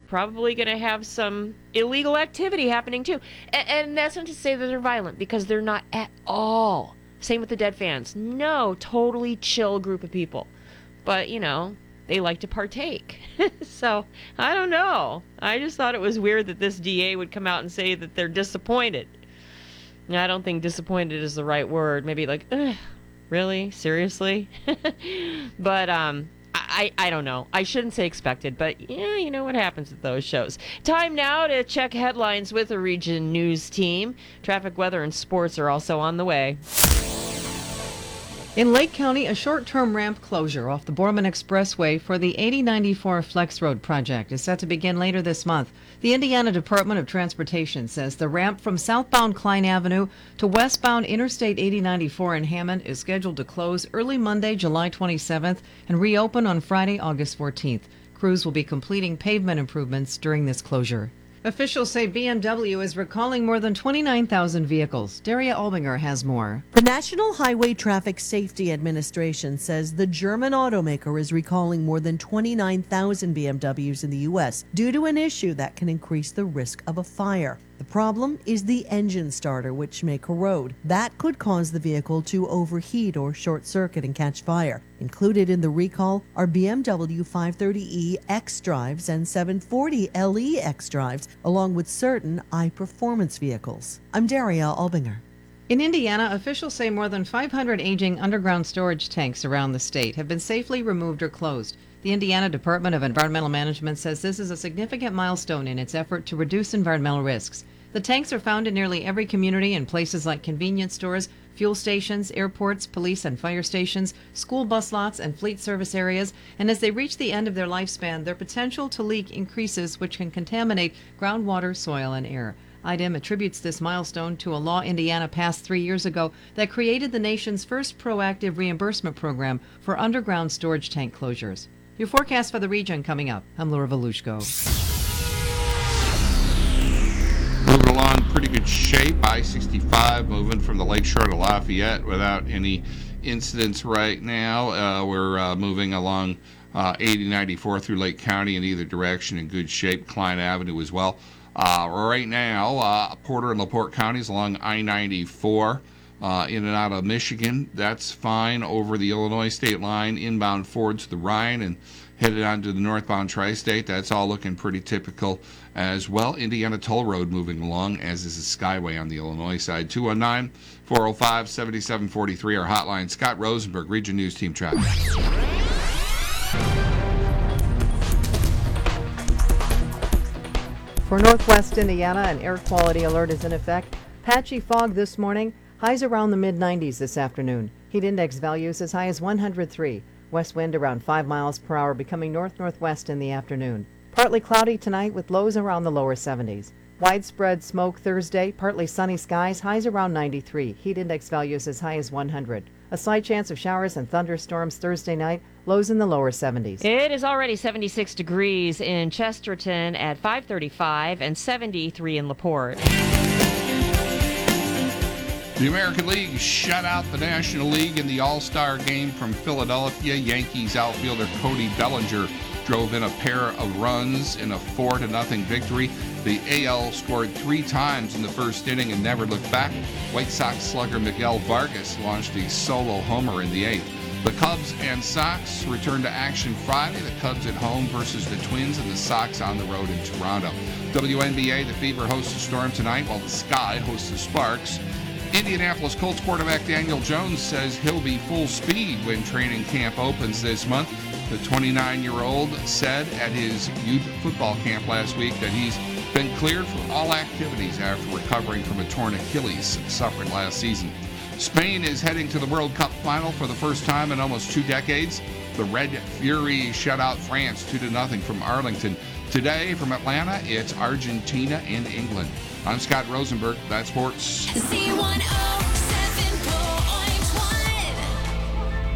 probably going to have some illegal activity happening too. And that's not to say that they're violent, because they're not at all. Same with the Dead fans. No, totally chill group of people. But, they like to partake. So, I don't know. I just thought it was weird that this DA would come out and say that they're disappointed. I don't think disappointed is the right word. Maybe like, really? Seriously? But, I don't know. I shouldn't say expected, but yeah, you know what happens at those shows. Time now to check headlines with the Region News team. Traffic, weather, and sports are also on the way. In Lake County, a short-term ramp closure off the Borman Expressway for the 8094 Flex Road project is set to begin later this month. The Indiana Department of Transportation says the ramp from southbound Klein Avenue to westbound Interstate 8094 in Hammond is scheduled to close early Monday, July 27th, and reopen on Friday, August 14th. Crews will be completing pavement improvements during this closure. Officials say BMW is recalling more than 29,000 vehicles. Daria Albinger has more. The National Highway Traffic Safety Administration says the German automaker is recalling more than 29,000 BMWs in the U.S. due to an issue that can increase the risk of a fire. The problem is the engine starter, which may corrode. That could cause the vehicle to overheat or short circuit and catch fire. Included in the recall are BMW 530e X drives and 740 LE X drives, along with certain I-Performance vehicles. I'm Daria Albinger. In Indiana, officials say more than 500 aging underground storage tanks around the state have been safely removed or closed. The Indiana Department of Environmental Management says this is a significant milestone in its effort to reduce environmental risks. The tanks are found in nearly every community in places like convenience stores, fuel stations, airports, police and fire stations, school bus lots, and fleet service areas. And as they reach the end of their lifespan, their potential to leak increases, which can contaminate groundwater, soil, and air. IDEM attributes this milestone to a law Indiana passed 3 years ago that created the nation's first proactive reimbursement program for underground storage tank closures. Your forecast for the region coming up. I'm Laura Volushko. Moving along, pretty good shape. I-65 moving from the lakeshore to Lafayette without any incidents right now. We're moving along 8094 through Lake County in either direction in good shape. Klein Avenue as well. Right now, Porter and LaPorte counties along I-94 in and out of Michigan. That's fine. Over the Illinois state line, inbound Ford to the Rhine and headed on to the northbound tri-state. That's all looking pretty typical as well. Indiana Toll Road moving along, as is the Skyway on the Illinois side. 219-405-7743, our hotline. Scott Rosenberg, Region News Team Traffic. For northwest Indiana, an air quality alert is in effect. Patchy fog this morning, highs around the mid-90s this afternoon. Heat index values as high as 103. West wind around 5 miles per hour, becoming north-northwest in the afternoon. Partly cloudy tonight with lows around the lower 70s. Widespread smoke Thursday, partly sunny skies, highs around 93. Heat index values as high as 100. A slight chance of showers and thunderstorms Thursday night, lows in the lower 70s. It is already 76 degrees in Chesterton at 5:35 and 73 in LaPorte. The American League shut out the National League in the All-Star game from Philadelphia. Yankees outfielder Cody Bellinger drove in a pair of runs in a 4-0 victory. The AL scored 3 times in the first inning and never looked back. White Sox slugger Miguel Vargas launched a solo homer in the 8th. The Cubs and Sox return to action Friday. The Cubs at home versus the Twins and the Sox on the road in Toronto. WNBA, the Fever hosts the Storm tonight while the Sky hosts the Sparks. Indianapolis Colts quarterback Daniel Jones says he'll be full speed when training camp opens this month. The 29-year-old said at his youth football camp last week that he's been cleared for all activities after recovering from a torn Achilles suffered last season. Spain is heading to the World Cup final for the first time in almost 2 decades. The Red Fury shut out France 2-0 from Arlington. Today from Atlanta, it's Argentina and England. I'm Scott Rosenberg. That's sports. Z1O.